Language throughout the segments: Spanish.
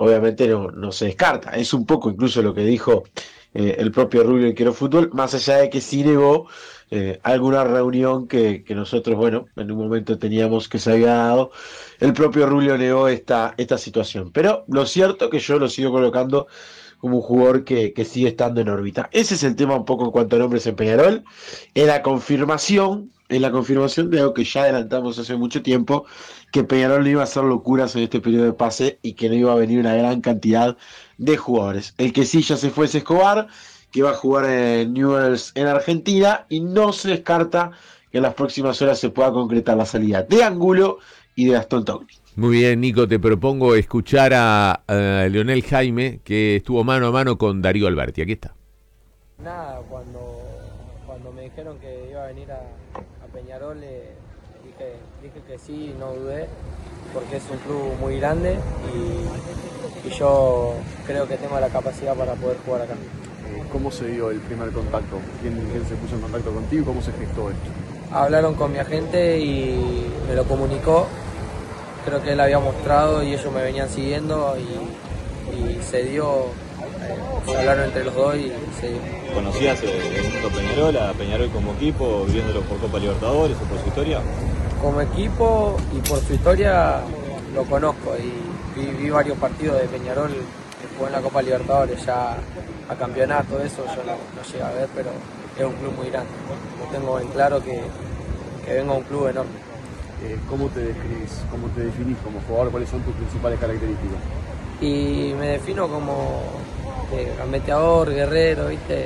obviamente no se descarta. Es un poco incluso lo que dijo el propio Rubio de Quiero Fútbol, más allá de que sí negó alguna reunión que nosotros, bueno, en un momento teníamos que se había dado. El propio Rubio negó esta situación. Pero lo cierto que yo lo sigo colocando como un jugador que sigue estando en órbita. Ese es el tema un poco en cuanto a nombres en Peñarol. En la confirmación de algo que ya adelantamos hace mucho tiempo, que Peñarol no iba a hacer locuras en este periodo de pase y que no iba a venir una gran cantidad de jugadores. El que sí ya se fue es Escobar, que va a jugar en Newell's en Argentina, y no se descarta que en las próximas horas se pueda concretar la salida de Angulo y de Gastón Togni. Muy bien, Nico, te propongo escuchar a Leonel Jaime, que estuvo mano a mano con Darío Alberti. Aquí está. Nada, cuando me dijeron que iba a venir a Peñarol, dije que sí, no dudé, porque es un club muy grande y yo creo que tengo la capacidad para poder jugar acá. ¿Cómo se dio el primer contacto? ¿Quién se puso en contacto contigo? ¿Cómo se gestó esto? Hablaron con mi agente y me lo comunicó. Creo que él había mostrado y ellos me venían siguiendo y se dio, hablaron entre los dos y se dio. ¿Conocías el mundo Peñarol, a Peñarol como equipo, viéndolo por Copa Libertadores o por su historia? Como equipo y por su historia lo conozco y vi varios partidos de Peñarol que jugó en la Copa Libertadores, ya a campeonato, eso yo no llegué a ver, pero es un club muy grande. Lo tengo en claro que vengo a un club enorme. ¿Cómo te describís? ¿Cómo te definís como jugador? ¿Cuáles son tus principales características? Y me defino como gambeteador, guerrero, ¿viste?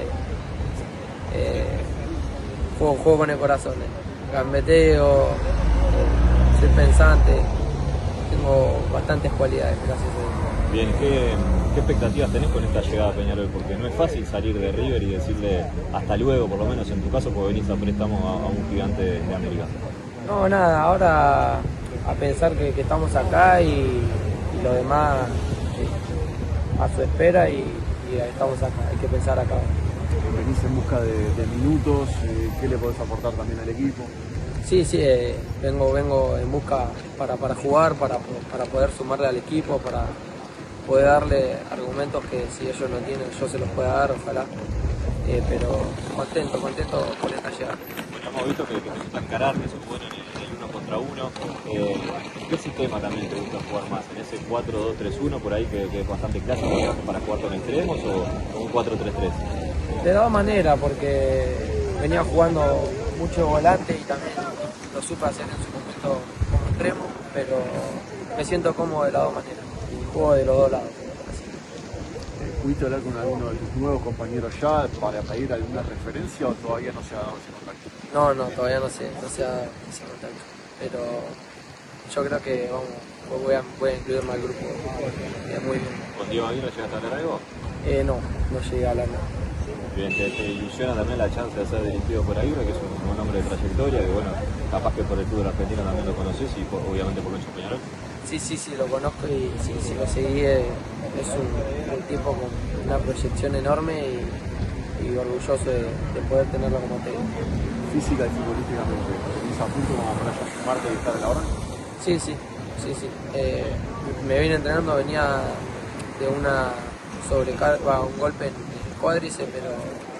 Juego con el corazón, gambeteo, soy pensante, tengo bastantes cualidades, gracias a Dios. Bien, ¿qué expectativas tenés con esta llegada a Peñarol? Porque no es fácil salir de River y decirle hasta luego, por lo menos en tu caso, porque venís a préstamo a un gigante de América. No, nada, ahora a pensar que estamos acá y lo demás a su espera y estamos acá, hay que pensar acá. Venís en busca de minutos, ¿qué le podés aportar también al equipo? Sí, vengo en busca para jugar, para poder sumarle al equipo, para poder darle argumentos que si ellos no tienen yo se los pueda dar, ojalá. Pero contento con esta llegada. Hemos visto que te gusta encarar, que sos bueno en el uno contra uno. ¿Qué sistema también te gusta jugar más? ¿En ese 4-2-3-1 por ahí que es bastante clásico para jugar con extremos o un 4-3-3? De todas maneras, porque venía jugando mucho volante y también lo supe hacer en su momento como extremo, pero me siento cómodo de las dos maneras y juego de los dos lados. ¿Pudiste hablar con alguno de tus nuevos compañeros ya para pedir alguna referencia o todavía no se ha dado ese contacto? No, todavía no sé, no se ha dado ese contacto, pero yo creo que voy a incluirme al grupo muy bien. ¿Con Diego Aguirre llegaste a hablar algo? No llegué a hablar nada. Bien, ¿te ilusiona también la chance de ser dirigido por Aguirre, que es un buen hombre de trayectoria, que bueno, capaz que por el fútbol argentino también lo conoces y obviamente por Lucho Peñarol? Sí, lo conozco y sí, lo seguí, es un tipo con una proyección enorme y orgulloso de poder tenerlo como técnico. Física y futbolísticamente, ¿tenés a punto como para sumarte y estar a la hora? Sí. Me vine entrenando, venía de una sobrecarga, un golpe en el cuádriceps, pero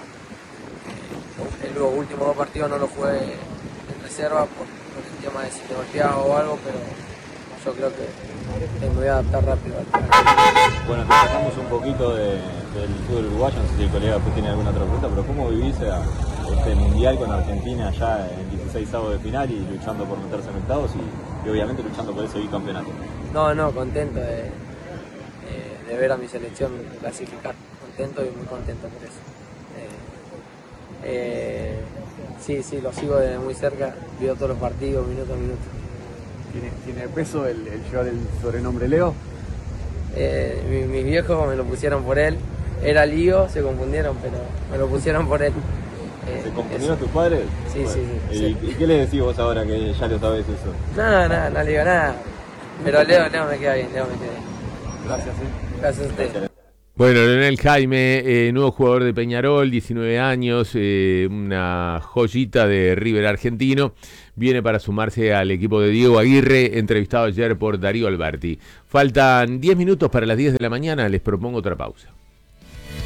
los últimos dos partidos no lo jugué en reserva por el tema de si te golpeaba o algo, pero yo creo que me voy a adaptar rápido. Bueno, te sacamos un poquito del fútbol uruguayo, no sé si el colega tiene alguna otra pregunta, pero ¿cómo vivís este mundial con Argentina ya en 16avos de final y luchando por meterse en octavos y obviamente luchando por ese bicampeonato? No, contento de ver a mi selección clasificar, contento y muy contento por eso. Sí, lo sigo de muy cerca, veo todos los partidos, minuto a minuto. ¿Tiene peso el llevar el sobrenombre Leo? Mis viejos me lo pusieron por él, era Lío, se confundieron, pero me lo pusieron por él. ¿Se confundieron tus padres? Sí, bueno, sí. ¿Y qué le decís vos ahora que ya lo sabés eso? No le digo nada, pero Leo me queda bien, Gracias. Gracias a usted. Bueno, Leonel Jaime, nuevo jugador de Peñarol, 19 años, una joyita de River argentino, viene para sumarse al equipo de Diego Aguirre, entrevistado ayer por Darío Alberti. Faltan 10 minutos para las 10 de la mañana, les propongo otra pausa.